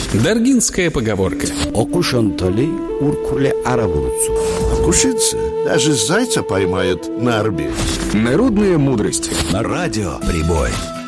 Даргинская поговорка. Окушантали уркуле арабурцу. Окушица даже зайца поймают на орбе. Народная мудрость. На радио Прибой.